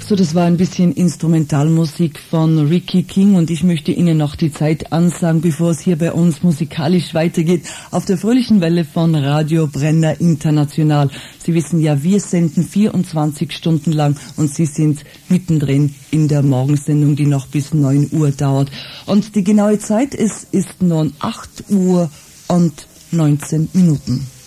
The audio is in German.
So, das war ein bisschen Instrumentalmusik von Ricky King und ich möchte Ihnen noch die Zeit ansagen, bevor es hier bei uns musikalisch weitergeht, auf der fröhlichen Welle von Radio Brenner International. Sie wissen ja, wir senden 24 Stunden lang und Sie sind mittendrin in der Morgensendung, die noch bis 9 Uhr dauert. Und die genaue Zeit ist nun 8 Uhr und 19 Minuten.